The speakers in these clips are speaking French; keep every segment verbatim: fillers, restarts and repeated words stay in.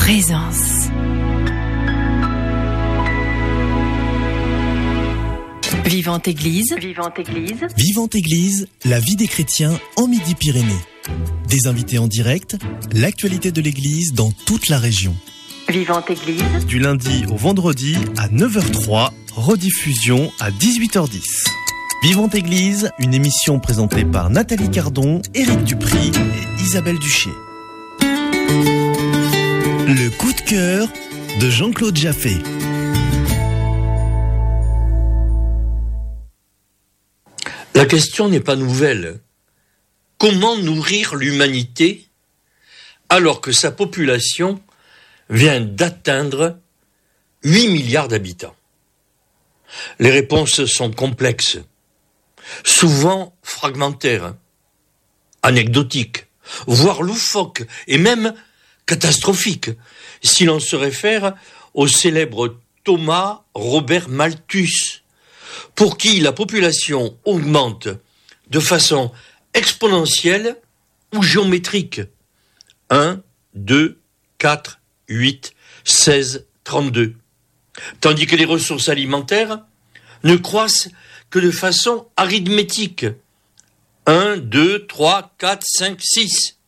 Présence. Vivante Église. Vivante Église. Vivante Église, la vie des chrétiens en Midi-Pyrénées. Des invités en direct, l'actualité de l'Église dans toute la région. Vivante Église. Du lundi au vendredi à neuf heures trois, rediffusion à dix-huit heures dix. Vivante Église, une émission présentée par Nathalie Cardon, Éric Dupry et Isabelle Duché. Le coup de cœur de Jean-Claude Jaffé. La question n'est pas nouvelle. Comment nourrir l'humanité alors que sa population vient d'atteindre huit milliards d'habitants? Les réponses sont complexes, souvent fragmentaires, anecdotiques, voire loufoques et même catastrophiques, si l'on se réfère au célèbre Thomas Robert Malthus, pour qui la population augmente de façon exponentielle ou géométrique. un, deux, quatre, huit, seize, trente-deux. Tandis que les ressources alimentaires ne croissent que de façon arithmétique. un, deux, trois, quatre, cinq, six.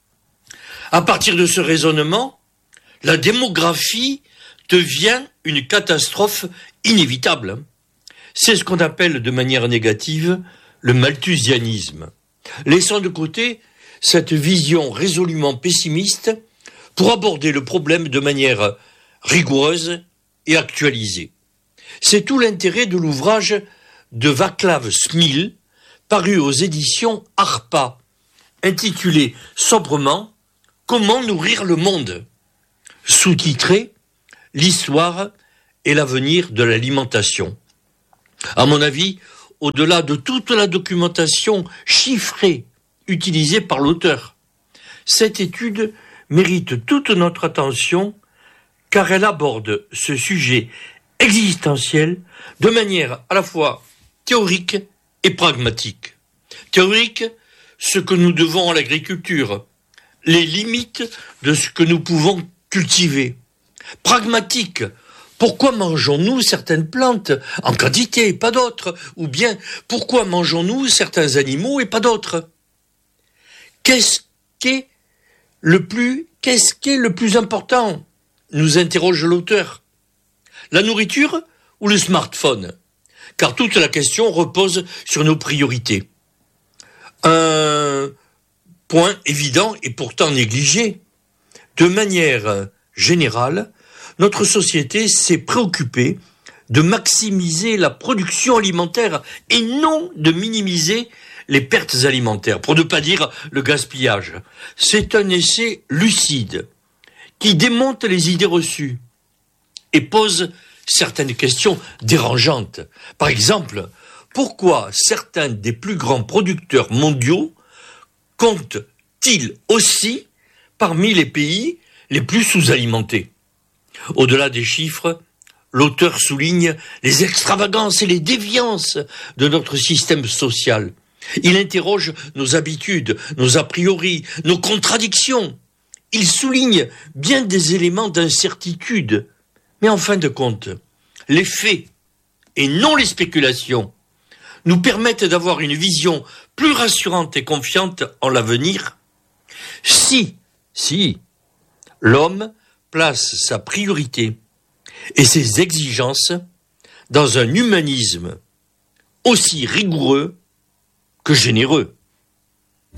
À partir de ce raisonnement, la démographie devient une catastrophe inévitable. C'est ce qu'on appelle de manière négative le malthusianisme. Laissons de côté cette vision résolument pessimiste pour aborder le problème de manière rigoureuse et actualisée. C'est tout l'intérêt de l'ouvrage de Václav Smil, paru aux éditions ARPA, intitulé sobrement « Comment nourrir le monde ?» sous-titré « L'histoire et l'avenir de l'alimentation ». À mon avis, au-delà de toute la documentation chiffrée utilisée par l'auteur, cette étude mérite toute notre attention car elle aborde ce sujet existentiel de manière à la fois théorique et pragmatique. Théorique, ce que nous devons à l'agriculture, les limites de ce que nous pouvons cultiver. Pragmatique, pourquoi mangeons-nous certaines plantes en quantité et pas d'autres? Ou bien, pourquoi mangeons-nous certains animaux et pas d'autres? Qu'est-ce qu'est le plus, qu'est-ce qu'est le plus important? Nous interroge l'auteur. La nourriture ou le smartphone? Car toute la question repose sur nos priorités. Un point évident et pourtant négligé. De manière générale, notre société s'est préoccupée de maximiser la production alimentaire et non de minimiser les pertes alimentaires, pour ne pas dire le gaspillage. C'est un essai lucide qui démonte les idées reçues et pose certaines questions dérangeantes. Par exemple, pourquoi certains des plus grands producteurs mondiaux comptent-ils aussi parmi les pays les plus sous-alimentés? Au-delà des chiffres, l'auteur souligne les extravagances et les déviances de notre système social. Il interroge nos habitudes, nos a priori, nos contradictions. Il souligne bien des éléments d'incertitude. Mais en fin de compte, les faits, et non les spéculations, nous permettent d'avoir une vision plus rassurante et confiante en l'avenir. Si, si, l'homme place sa priorité et ses exigences dans un humanisme aussi rigoureux que généreux.